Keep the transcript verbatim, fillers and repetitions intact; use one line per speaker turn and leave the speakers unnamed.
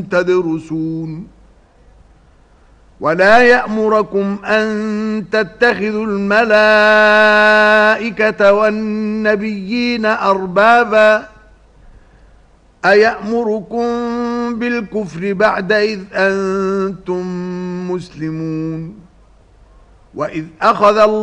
تدرسون ولا يأمركم أن تتخذوا الملائكة والنبيين أربابا أيأمركم بالكفر بعد إذ أنتم مسلمون وإذ أخذ الله